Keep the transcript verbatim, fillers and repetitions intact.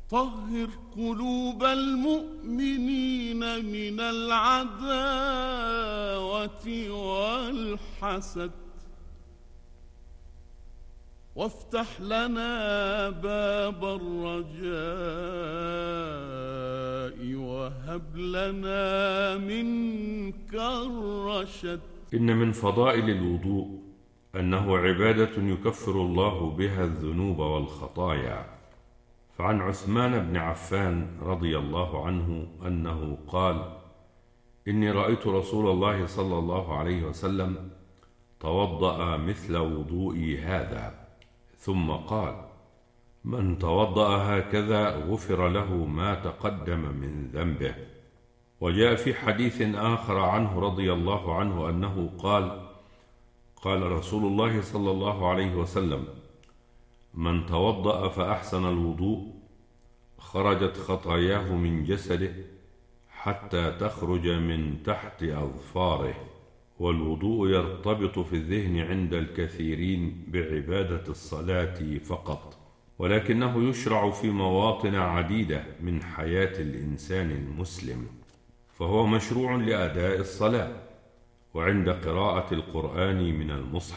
طهر قلوب المؤمنين من العداوة والحسد، وافتح لنا باب الرجاء وهب لنا منك الرشد. إن من فضائل الوضوء أنه عبادة يكفر الله بها الذنوب والخطايا. فعن عثمان بن عفان رضي الله عنه أنه قال: إني رأيت رسول الله صلى الله عليه وسلم توضأ مثل وضوئي هذا، ثم قال: من توضأ هكذا غفر له ما تقدم من ذنبه. وجاء في حديث آخر عنه رضي الله عنه أنه قال: قال رسول الله صلى الله عليه وسلم: من توضأ فأحسن الوضوء خرجت خطاياه من جسده حتى تخرج من تحت أظفاره. والوضوء يرتبط في الذهن عند الكثيرين بعبادة الصلاة فقط، ولكنه يشرع في مواطن عديدة من حياة الإنسان المسلم، فهو مشروع لأداء الصلاة، وعند قراءة القرآن من المصحف،